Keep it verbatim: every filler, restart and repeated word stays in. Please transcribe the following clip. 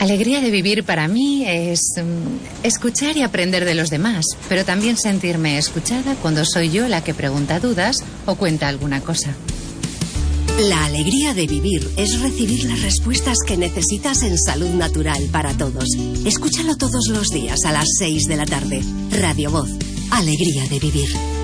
Alegría de vivir para mí es um, escuchar y aprender de los demás, pero también sentirme escuchada cuando soy yo la que pregunta dudas o cuenta alguna cosa. La alegría de vivir es recibir las respuestas que necesitas en Salud Natural para todos. Escúchalo todos los días a las seis de la tarde. Radio Voz. Alegría de vivir.